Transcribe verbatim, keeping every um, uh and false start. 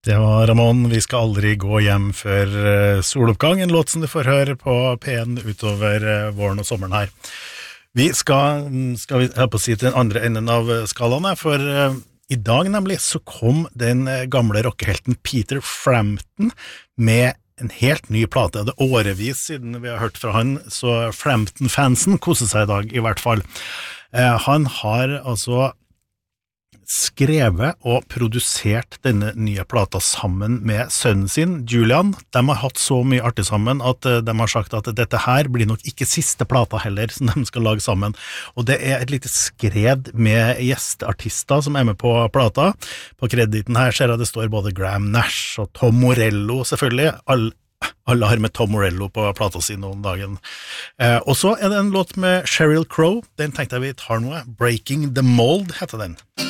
Det var Ramón, vi skal aldri gå hjem før uh, soloppgang, en låt som du får høre på P en utover uh, våren og sommeren her. Vi skal, skal vi, jeg på å si til den andre enden av skalaen, for uh, i dag nemlig så kom den uh, gamle rockehelten Peter Frampton med en helt ny plate. Det er årevis siden vi har hørt fra han, så Frampton-fansen koser seg i dag i hvert fall. Uh, han har altså skrevet og produsert denne nye plata sammen med sønnen sin, Julian. De har hatt så mye artig sammen at de har sagt at dette her blir nok ikke siste plata heller som de skal lage sammen. Og det er et lite skred med gjesteartister som er med på plata. På krediten her ser jeg det står både Graham Nash og Tom Morello selvfølgelig. Alle Alle har med Tom Morello på plata si noen dagen. Eh, og så er det en låt med Sheryl Crow. Den tenkte jeg vi tar noe. Breaking the Mold heter den.